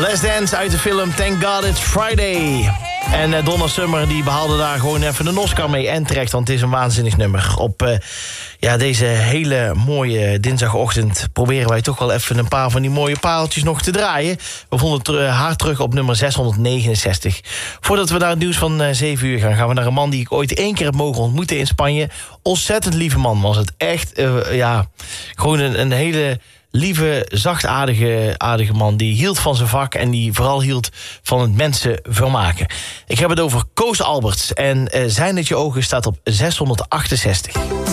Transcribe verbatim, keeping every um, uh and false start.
Let's Dance uit de film Thank God It's Friday. En uh, Donna Summer die behaalde daar gewoon even een Oscar mee. En terecht, want het is een waanzinnig nummer. Op uh, ja, deze hele mooie dinsdagochtend proberen wij toch wel even een paar van die mooie pareltjes nog te draaien. We vonden het uh, haar terug op nummer zeshonderdnegenenzestig. Voordat we naar het nieuws van uh, zeven uur gaan, gaan we naar een man die ik ooit één keer heb mogen ontmoeten in Spanje. Ontzettend lieve man was het. Echt, uh, ja, gewoon een, een hele lieve, zachtaardige aardige man. Die hield van zijn vak en die vooral hield van het mensen vermaken. Ik heb het over Koos Alberts. En uh, Zijn het je ogen staat op zeshonderdachtenzestig.